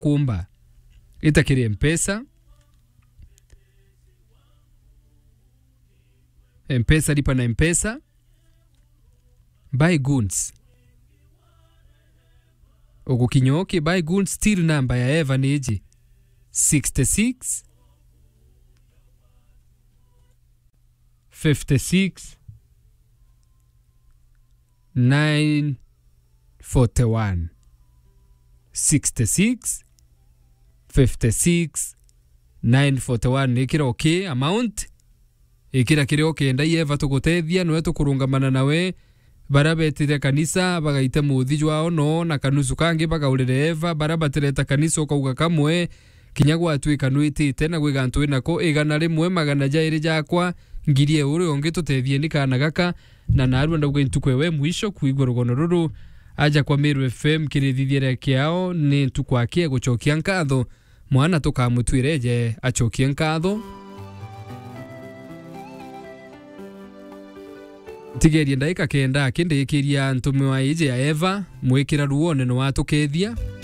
kumba itakiri mpesa lipa na mpesa buy goods ogukinyoki buy goods still number ya Eva neji 66 56 941 66 56 941 nikira okay amount ikira kiri okay ndai Eva tugutethia nwe tukurungamana nawe barabetire kanisa bagaite muthi wao no na kanusu kangi bagaurire Eva barabatireta kanisa ukauga kamwe kinya gwatwika nwitite na gwigantu inako igana rimwe magana jairi jakwa ngirie uri onge tutethie ni kana gaka na narwa ndauga intukwewe mwisho kuigwa rugono ruru aja kwa Meru FM kirithithiere kiao ni tukwakie guchokia nkatho mwana tukamutwireje achokie nkatho tigeria ndaika kenda kindikiria ntume wa ije ya Eva mwikira ruone no watukethia